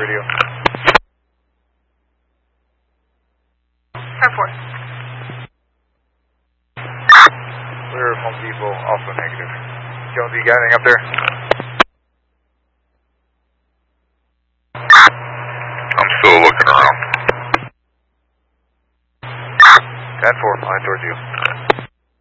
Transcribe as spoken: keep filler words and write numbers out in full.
radio. ten four. Clear of Home Depot, also negative. Jonesy, you got anything up there? I'm still looking around. ten four, flying towards you.